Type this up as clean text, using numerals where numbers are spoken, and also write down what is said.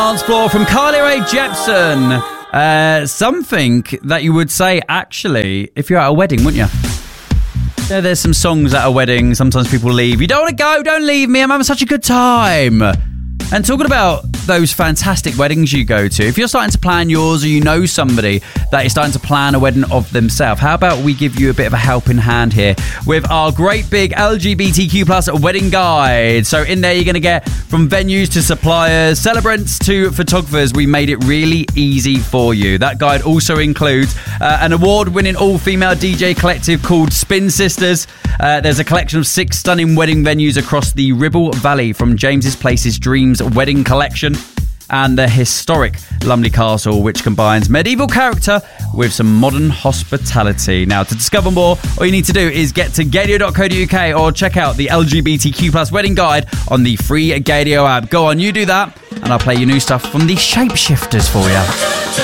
Dance Floor from Carly Rae Jepsen. Something that you would say, actually, if you're at a wedding, wouldn't you? Yeah, there's some songs at a wedding. Sometimes people leave. You don't want to go, don't leave me. I'm having such a good time. And talking about those fantastic weddings you go to, if you're starting to plan yours or you know somebody that is starting to plan a wedding of themselves, how about we give you a bit of a helping hand here with our great big LGBTQ plus wedding guide. So in there you're going to get from venues to suppliers, celebrants to photographers. We made it really easy for you. That guide also includes an award-winning all-female DJ collective called Spin Sisters. There's a collection of 6 stunning wedding venues across the Ribble Valley, from James's Place's Dreams Wedding Collection and the historic Lumley Castle, which combines medieval character with some modern hospitality. Now, to discover more, all you need to do is get to Gaydio.co.uk or check out the LGBTQ plus wedding guide on the free Gaydio app. Go on, you do that, and I'll play you new stuff from the Shapeshifters for you.